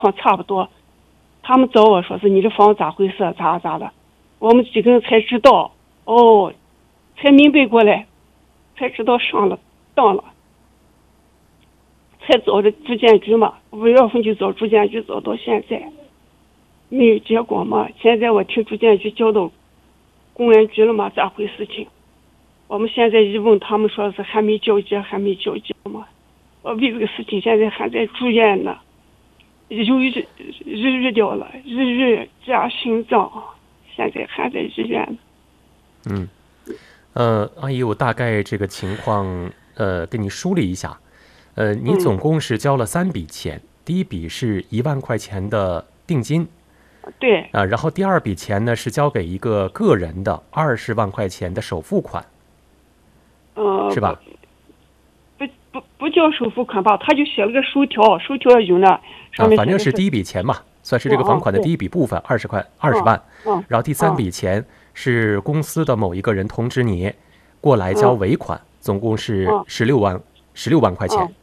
差不多。他们找我说是你这房咋回事，咋的，我们几个人才知道，才明白过来，才知道上了当了，才找着住建局嘛，5月份就找住建局，找到现在没有结果嘛。现在我听住建局交到公安局了嘛，咋回事情？我们现在一问，他们说是还没交接嘛。我为这个事情现在还在住院呢，忧郁掉了，抑郁加心脏，现在还在医院呢。 阿姨，我大概这个情况跟你梳理一下。你总共是交了3笔钱，第一笔是1万块钱的定金， 对， 然后第2笔钱呢是交给一个个人的20万块钱的首付款，是吧？ 不叫首付款吧，他就写了个收条有呢，上面反正是第一笔钱嘛，算是这个房款的第一笔部分，20万。然后第3笔钱是公司的某一个人通知你过来交尾款，总共是16万块钱。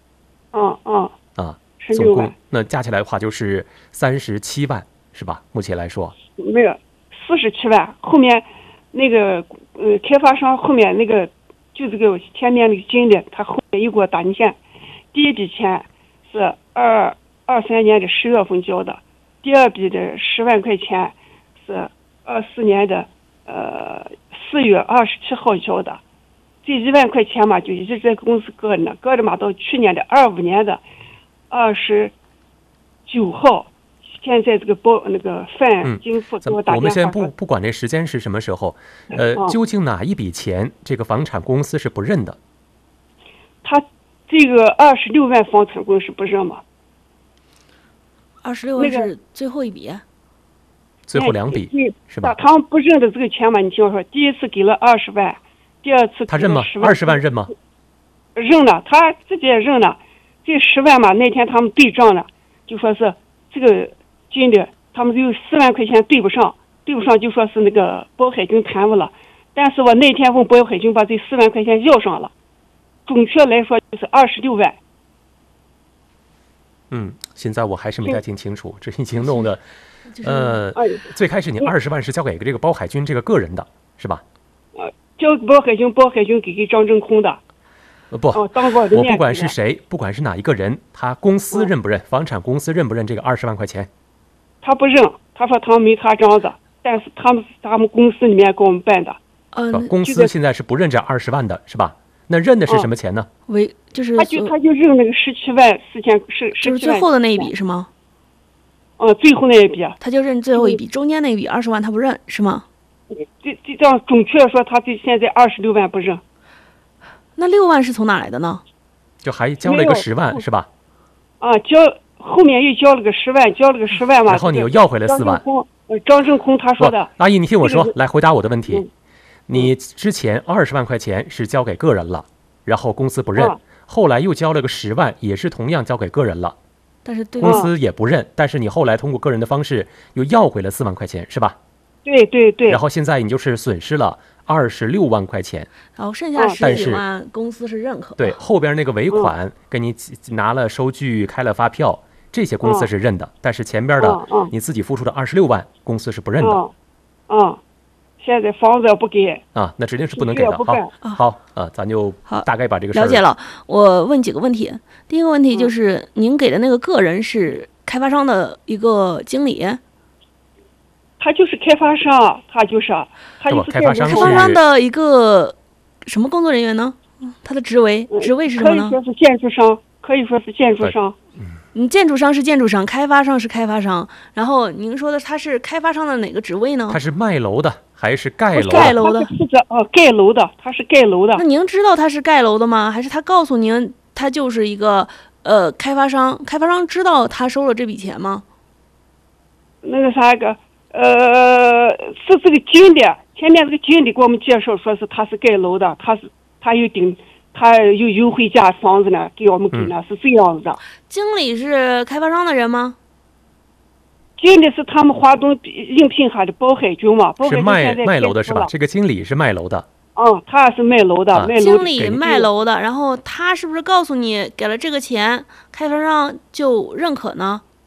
总共那加起来的话就是37万，是吧？目前来说没有47万，后面那个开发商后面那个就这个前面那个经理，他后面又给我打进线，第一笔钱是23年的10月份交的，第2笔的10万块钱是24年的4月27号交的，这1万块钱嘛就一直在公司搁着嘛，到去年的25年的29号，现在这个范金富给我打电话。 我们先不管这时间是什么时候，究竟哪一笔钱这个房产公司是不认的？ 他这个26万房产公司不认嘛 ？26万是最后一笔， 最后2笔是吧？ 他们不认的这个钱嘛，你听我说，第一次给了20万，第2次他认吗？20万认吗？ 认了，他自己也认了。这10万嘛，那天他们对账了，就说是这个经理他们有4万块钱对不上，就说是那个包海军贪污了。但是我那天问包海军把这4万块钱要上了，准确来说就是26万。 现在我还是没太听清楚，这已经弄得，最开始你20万是交给这个包海军这个个人的是吧？ 交给包海军给张正空的。 我不管是谁，不管是哪一个人，他公司认不认，房产公司认不认这个20万块钱？ 他不认，他说他们没他章子，但是他们公司里面给我们办的。 公司现在是不认这20万的是吧？那认的是什么钱呢？ 就是他就认那个17万4千， 就是最后的那一笔是吗？ 最后那一笔， 他就认最后一笔，中间那一笔20万他不认是吗？ 这样准确说，他这现在26万不认。 那6万是从哪来的呢？ 就还交了一个10万是吧？ 后面又交了个10万嘛。 然后你又要回来4万。 张正空他说的。 阿姨，你听我说，来回答我的问题。你之前20万块钱是交给个人了，然后公司不认，后来又交了个10万，也是同样交给个人了， 但是公司也不认，但是你后来通过个人的方式又要回了4万块钱，是吧？ 对。 然后现在你就是损失了26万块钱， 然后剩下10几万公司是认可的。 对，后边那个尾款给你拿了收据、开了发票，这些公司是认的，但是前边的你自己付出的26万，公司是不认的。 现在房子不给那指定是不能给的。好，咱就大概把这个事了解了。我问几个问题。第一个问题就是，您给的那个个人是开发商的一个经理？ 他就是开发商，他就是开发商的一个什么工作人员呢？他的职位是什么呢？ 可以说是建筑商。 建筑商是建筑商，开发商是开发商。然后您说的他是开发商的哪个职位呢？ 他是卖楼的还是盖楼的？ 盖楼的。 盖楼的，他是盖楼的。 那您知道他是盖楼的吗？还是他告诉您他就是一个开发商？开发商知道他收了这笔钱吗？ 那个啥个是这个经理，前面这个经理给我们介绍说是他是盖楼的，他有优惠价房子呢，给我们给呢，是这样子的。 经理是开发商的人吗？ 经理是他们华东应聘下的包海军嘛， 是卖楼的是吧？这个经理是卖楼的。 他是卖楼的， 经理卖楼的，然后他是不是告诉你给了这个钱，开发商就认可呢？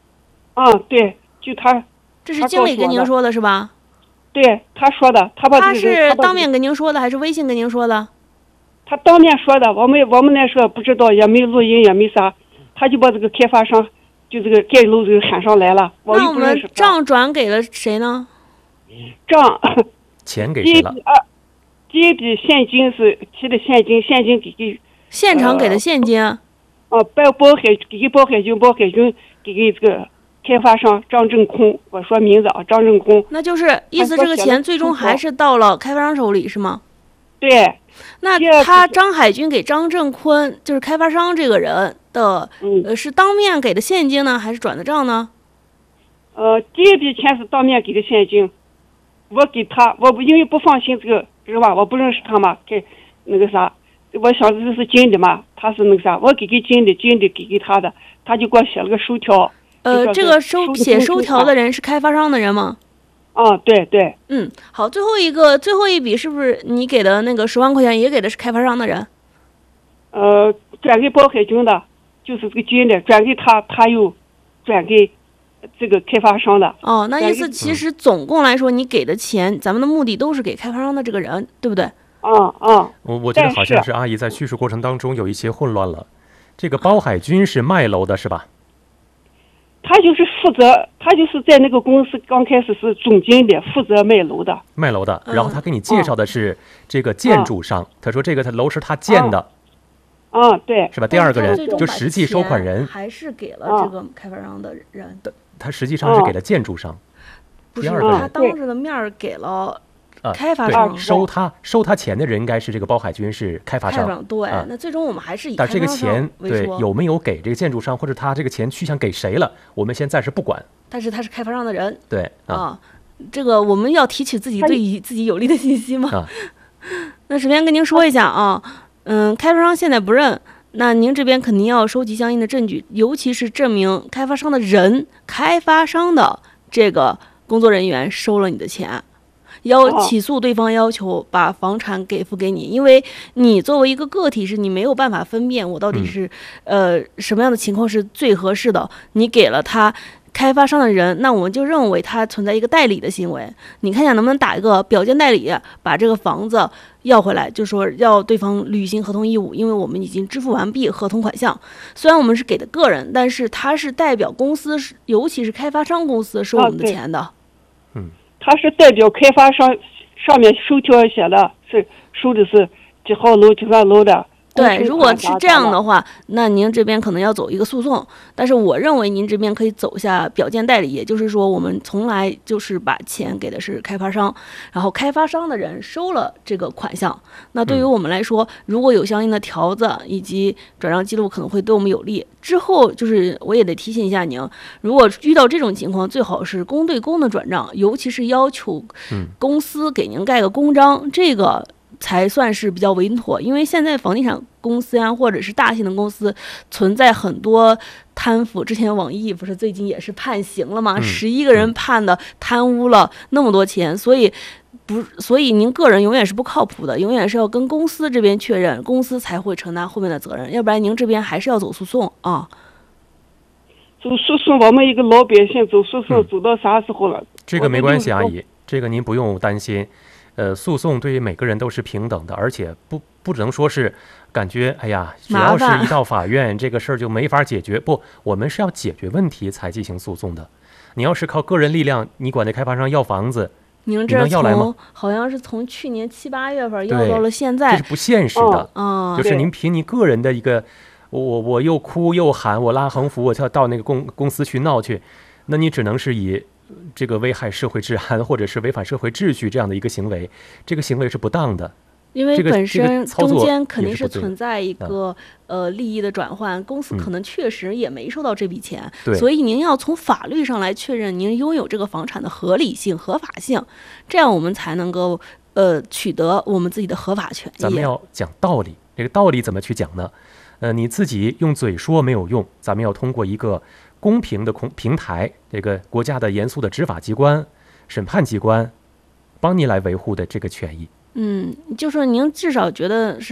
对，就他。 这是经理跟您说的是吧？ 对，他说的， 他是当面跟您说的还是微信跟您说的？ 他当面说的，我们那时候不知道，也没录音，也没啥，他就把这个开发商就这个盖楼这个喊上来了。 那我们账转给了谁呢？ 账钱给谁了？ 第一笔现金是提的现金给现场给的现金。 包海军给这个开发商张正空，我说名字啊，张正空。 那就是意思这个钱最终还是到了开发商手里是吗？ 对。 那他张海军给张正坤，就是开发商这个人的，是当面给的现金呢，还是转的账呢？ 第一笔钱是当面给的现金，我给他，我因为不放心这个是吧？我不认识他嘛，给那个啥，我想这是金的嘛，他是那个啥，我给金的给他的，他就给我写了个收条。 这个写收条的人是开发商的人吗？ 对对。 好，最后一笔是不是你给的那个10万块钱也给的是开发商的人？ 转给包海军的，就是这个金的，转给他，他又转给这个开发商的。 那意思其实总共来说，你给的钱，咱们的目的都是给开发商的这个人，对不对？ 我觉得好像是阿姨在叙述过程当中有一些混乱了。这个包海军是卖楼的是吧？ 他就是在那个公司刚开始是总经理，负责卖楼的。 然后他给你介绍的是这个建筑商，他说这个楼是他建的。 对， 是吧？第二个人就实际收款人还是给了这个开发商的人。 他实际上是给了建筑商。 不是，他当着的面给了开发商。 收他钱的人应该是这个包海军，是开发商。 对，那最终我们还是以但这个钱有没有给这个建筑商，或者他这个钱去向给谁了，我们先暂时不管。 但是他是开发商的人。 对这个我们要提取对自己有利的信息嘛。那首先跟您说一下开发商现在不认，那您这边肯定要收集相应的证据，尤其是证明开发商的人，开发商的这个工作人员收了你的钱，要起诉对方，要求把房产给付给你，因为你作为一个个体是你没有办法分辨我到底是什么样的情况是最合适的，你给了他开发商的人，那我们就认为他存在一个代理的行为。你看一下能不能打一个表见代理，把这个房子要回来，就说要对方履行合同义务，因为我们已经支付完毕合同款项。虽然我们是给的个人，但是他是代表公司，尤其是开发商公司收我们的钱的。 他是代表开发商，上面收条写的是收的是几号楼几号楼的。 对，如果是这样的话，那您这边可能要走一个诉讼，但是我认为您这边可以走下表见代理，也就是说我们从来就是把钱给的是开发商，然后开发商的人收了这个款项，那对于我们来说，如果有相应的条子以及转让记录，可能会对我们有利。之后就是我也得提醒一下您，如果遇到这种情况，最好是公对公的转账，尤其是要求公司给您盖个公章，这个才算是比较稳妥。因为现在房地产公司或者是大型的公司存在很多贪腐，之前网易不是最近也是判刑了吗？11个人判的贪污了那么多钱，所以您个人永远是不靠谱的，永远是要跟公司这边确认，公司才会承担后面的责任，要不然您这边还是要走诉讼啊。 走诉讼，我们一个老百姓走诉讼走到啥时候了？ 这个没关系，阿姨，这个您不用担心。诉讼对于每个人都是平等的，而且不能说是感觉哎呀，只要是一到法院这个事儿就没法解决。不，我们是要解决问题才进行诉讼的。你要是靠个人力量，你管那开发商要房子， 您这好像是从去年7、8月份要到了现在， 这是不现实的。就是您凭你个人的一个，我又哭又喊，我拉横幅，我要到那个公司去闹去，那你只能是以这个危害社会治安或者是违反社会秩序这样的一个行为，这个行为是不当的。 因为本身中间肯定是存在一个利益的转换，公司可能确实也没收到这笔钱，所以您要从法律上来确认您拥有这个房产的合理性、合法性，这样我们才能够取得我们自己的合法权益。 咱们要讲道理，这个道理怎么去讲呢？你自己用嘴说没有用，咱们要通过一个公平的平台，这个国家的严肃的执法机关、审判机关帮你来维护的这个权益。 就是您至少觉得是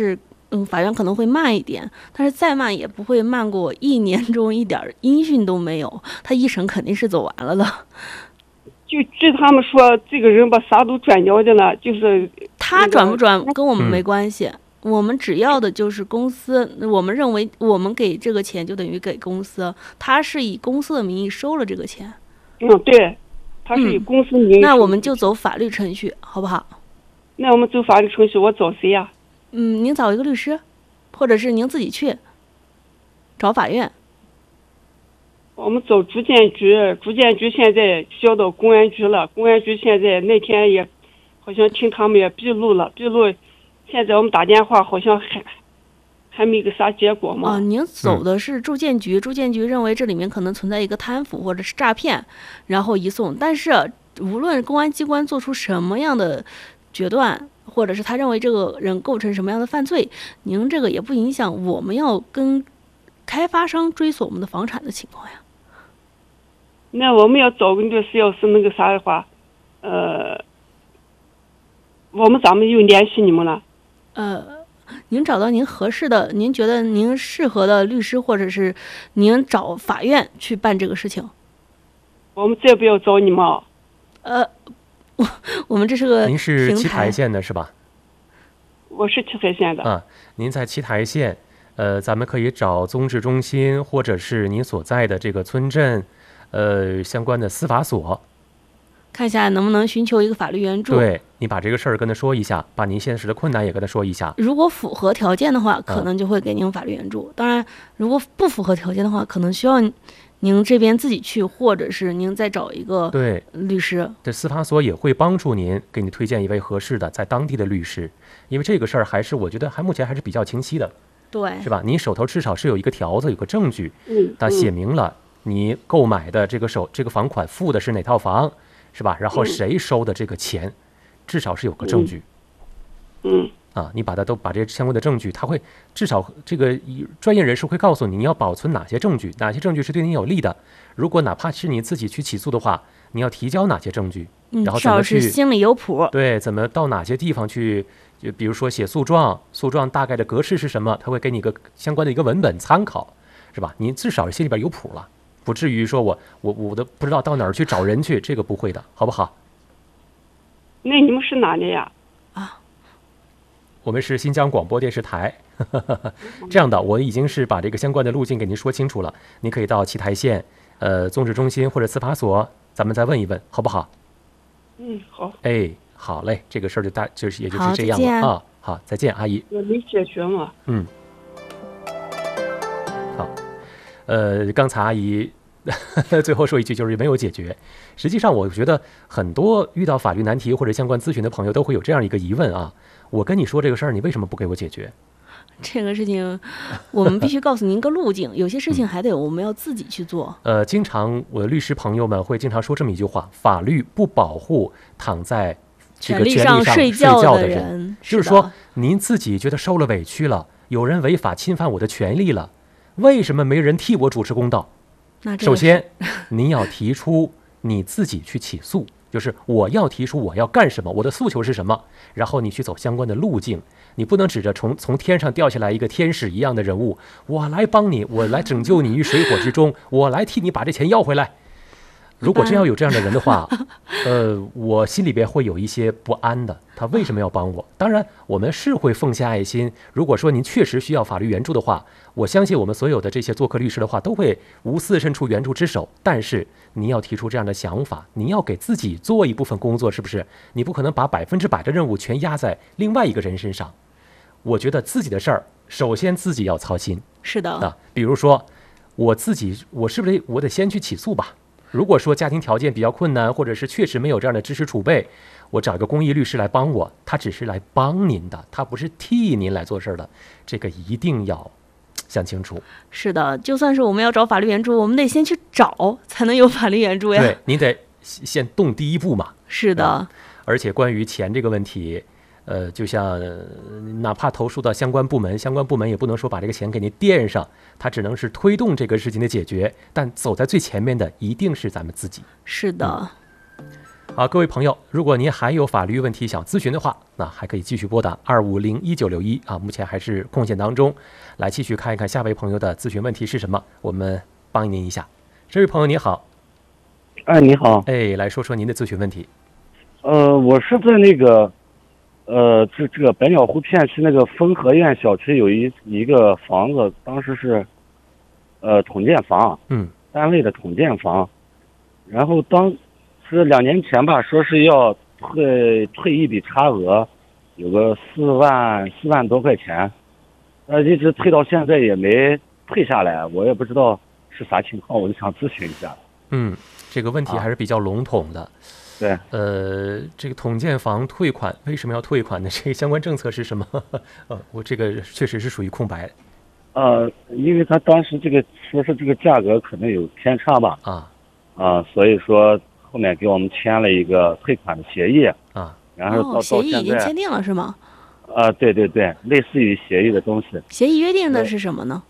法院可能会慢一点，但是再慢也不会慢过1年中一点音讯都没有，他一审肯定是走完了的。 就据他们说，这个人把啥都转交的了，就是他转不转跟我们没关系，我们只要的就是公司，我们认为我们给这个钱就等于给公司，他是以公司的名义收了这个钱。 对，他是以公司名义。 那我们就走法律程序，好不好？ 那我们走法律程序，我找谁呀？ 您找一个律师，或者是您自己去找法院。 我们走住建局，住建局现在交到公安局了，公安局现在那天也好像听他们也闭路了，闭路。现在我们打电话好像还没个啥结果嘛。 您走的是住建局，住建局认为这里面可能存在一个贪腐或者是诈骗，然后移送。但是无论公安机关做出什么样的决断，或者是他认为这个人构成什么样的犯罪，您这个也不影响我们要跟开发商追索我们的房产的情况呀。 那我们要找个律师，要是那个啥的话，我们咋么又联系你们了？ 您找到您合适的，您觉得您适合的律师，或者是您找法院去办这个事情。 我们再不要找你们。 我们这是个您是七台县的是吧？ 我是七台县的。 啊，您在七台县，咱们可以找综治中心，或者是您所在的这个村镇，相关的司法所， 看一下能不能寻求一个法律援助。 对，你把这个事儿跟他说一下，把您现实的困难也跟他说一下。 如果符合条件的话，可能就会给您法律援助。当然，如果不符合条件的话，可能需要您这边自己去，或者是您再找一个律师。 这司法所也会帮助您，给你推荐一位合适的在当地的律师，因为这个事儿还是我觉得目前还是比较清晰的， 对， 是吧？您手头至少是有一个条子，有个证据，它写明了你购买的这个房款付的是哪套房，是吧？然后谁收的这个钱，至少是有个证据。你把这相关的证据，他会至少这个专业人士会告诉你，你要保存哪些证据，哪些证据是对你有利的。如果哪怕是你自己去起诉的话，你要提交哪些证据，然后怎么去心里有谱。 对，怎么到哪些地方去，就比如说写诉状，诉状大概的格式是什么，他会给你一个相关的一个文本参考，是吧？你至少心里边有谱了，不至于说我都不知道到哪儿去找人去，这个不会的，好不好？ 那你们是哪里呀？ 我们是新疆广播电视台。这样的，我已经是把这个相关的路径给您说清楚了，您可以到七台县综治中心或者司法所，咱们再问一问，好不好？ 好。 好嘞，这个事儿也就是这样了啊。好，再见，阿姨。 我没解决嘛。 好，刚才阿姨最后说一句，就是没有解决。实际上，我觉得很多遇到法律难题或者相关咨询的朋友都会有这样一个疑问啊。我跟你说这个事儿，你为什么不给我解决？ 这个事情，我们必须告诉您一个路径。有些事情还得我们要自己去做。 经常我的律师朋友们会经常说这么一句话：法律不保护躺在这个权利上睡觉的人。就是说，您自己觉得受了委屈了，有人违法侵犯我的权利了，为什么没人替我主持公道？首先，您要提出你自己去起诉。就是我要提出我要干什么，我的诉求是什么，然后你去走相关的路径。你不能指着从天上掉下来一个天使一样的人物，我来帮你，我来拯救你于水火之中，我来替你把这钱要回来。如果真要有这样的人的话，我心里边会有一些不安的。他为什么要帮我？当然，我们是会奉献爱心。如果说您确实需要法律援助的话，我相信我们所有的这些做客律师的话，都会无私伸出援助之手。但是您要提出这样的想法，您要给自己做一部分工作，是不是？你不可能把100%的任务全压在另外一个人身上。我觉得自己的事儿，首先自己要操心。 是的。 比如说我是不是我得先去起诉吧？如果说家庭条件比较困难，或者是确实没有这样的知识储备，我找一个公益律师来帮我，他只是来帮您的，他不是替您来做事的，这个一定要想清楚。 是的，就算是我们要找法律援助，我们得先去找，才能有法律援助呀。 对，您得先动第一步嘛。 是的。 而且关于钱这个问题，就像哪怕投诉到相关部门，相关部门也不能说把这个钱给您垫上，它只能是推动这个事情的解决，但走在最前面的一定是咱们自己。 是的。 好好，各位朋友，如果您还有法律问题想咨询的话，那还可以继续拨打2501961啊，目前还是空闲当中，来继续看一看下位朋友的咨询问题是什么，我们帮您一下。这位朋友你好。 哎，你好。 哎，来说说您的咨询问题。 我是在那个这个百鸟湖片区那个丰和苑小区有一个房子，当时是统建房，单位的统建房，然后当时2年前吧，说是要退一笔差额，有个4万多块钱，一直退到现在也没退下来，我也不知道是啥情况，我就想咨询一下。 这个问题还是比较笼统的。 对， 这个统建房退款为什么要退款呢？这个相关政策是什么？我这个确实是属于空白。 因为他当时这个说是这个价格可能有偏差吧，所以说后面给我们签了一个退款的协议然后到协议现在已经签订了是吗？ 对对对，类似于协议的东西。 协议约定的是什么呢？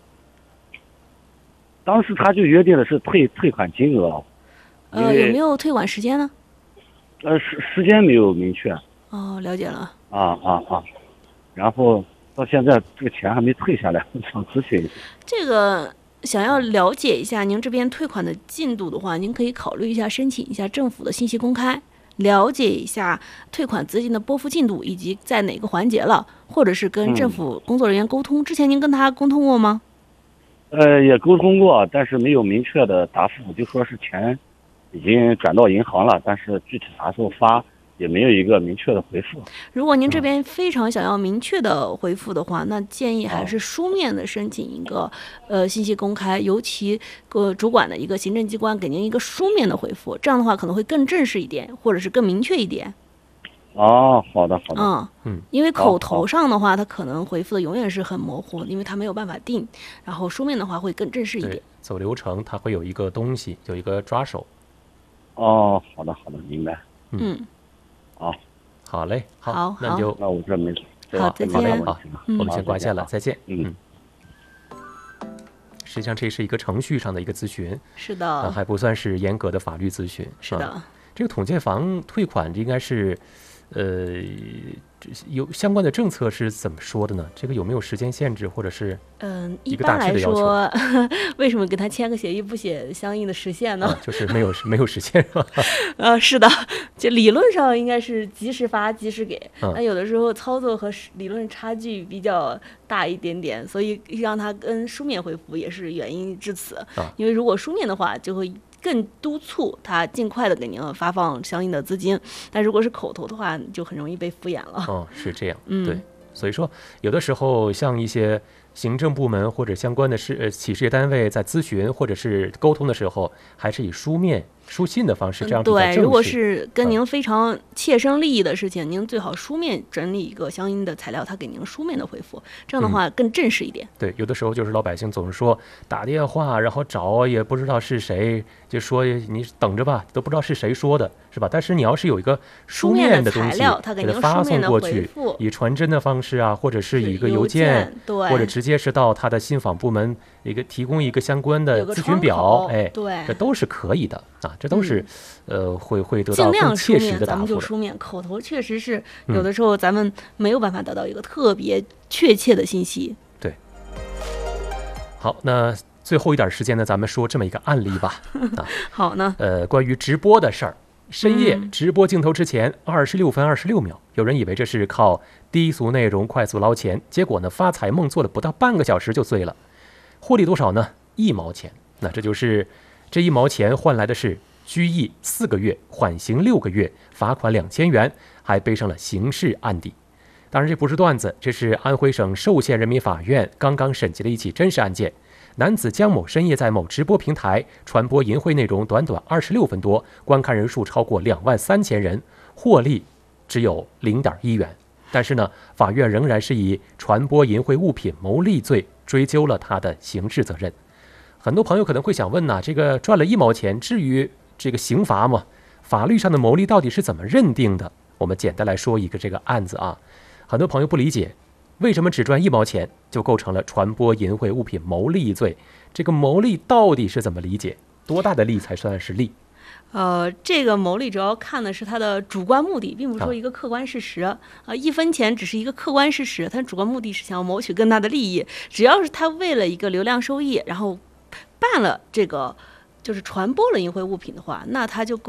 当时他就约定的是退款金额， 有没有退款时间呢？ 时间没有明确。 了解了。 然后到现在这个钱还没退下来，我想咨询一下。 这个想要了解一下您这边退款的进度的话，您可以考虑一下申请一下政府的信息公开，了解一下退款资金的拨付进度以及在哪个环节了，或者是跟政府工作人员沟通。之前您跟他沟通过吗？ 也沟通过，但是没有明确的答复，就说是钱已经转到银行了，但是具体啥时候发也没有一个明确的回复。 如果您这边非常想要明确的回复的话，那建议还是书面的申请一个信息公开，尤其主管的一个行政机关给您一个书面的回复，这样的话可能会更正式一点，或者是更明确一点。 好的。 因为口头上的话，他可能回复的永远是很模糊，因为他没有办法定。然后书面的话会更正式一点。 走流程，它会有一个东西，有一个抓手。 好的，明白。 好嘞， 好， 那我这没事。 好，再见。 我们先挂线了，再见。实际上这是一个程序上的一个咨询， 是的， 还不算是严格的法律咨询。 是的， 这个统建房退款应该是，有相关的政策是怎么说的呢？这个有没有时间限制，或者是一般来说，为什么跟他签个协议不写相应的时限呢？ 就是没有时限是吧？ 是的，就理论上应该是及时发及时给，那有的时候操作和理论差距比较大一点点，所以让他跟书面回复也是原因至此。因为如果书面的话，就会更督促他尽快的给您发放相应的资金，但如果是口头的话，就很容易被敷衍了。 是这样，对，所以说有的时候像一些行政部门或者相关的企事业单位在咨询或者是沟通的时候，还是以书信的方式，这样比较正式。 对，如果是跟您非常切身利益的事情，您最好书面整理一个相应的材料，他给您书面的回复，这样的话更正式一点。 对，有的时候就是老百姓总是说打电话，然后找也不知道是谁，就说你等着吧，都不知道是谁说的，是吧？但是你要是有一个书面的东西，给他发送过去，以传真的方式啊，或者是以一个邮件， 对， 或者直接是到他的信访部门提供一个相关的咨询表， 对， 这都是可以的这都是会得到更切实的答复的。 咱们就书面，口头确实是有的时候咱们没有办法得到一个特别确切的信息。 对，好，那最后一点时间呢，咱们说这么一个案例吧。 好呢， 关于直播的事儿，深夜直播镜头之前26分26秒，有人以为这是靠低俗内容快速捞钱，结果呢发财梦做了不到半个小时就碎了，获利多少呢？1毛钱。那这就是这1毛钱换来的是拘役4个月，缓刑6个月，罚款2000元，还背上了刑事案底。当然这不是段子，这是安徽省寿县人民法院刚刚审结的一起真实案件。男子江某深夜在某直播平台传播淫秽内容，短短26分多，观看人数超过23000人，获利只有0.1元。但是呢，法院仍然是以传播淫秽物品牟利罪追究了他的刑事责任。很多朋友可能会想问这个赚了1毛钱，至于这个刑罚吗？法律上的牟利到底是怎么认定的？我们简单来说一个这个案子很多朋友不理解，为什么只赚1毛钱就构成了传播淫秽物品牟利罪？这个牟利到底是怎么理解？多大的利才算是利？ 这个牟利主要看的是他的主观目的，并不是说一个客观事实。1分钱只是一个客观事实，他主观目的是想要谋取更大的利益。只要是他为了一个流量收益，然后办了这个就是传播了淫秽物品的话，那他就构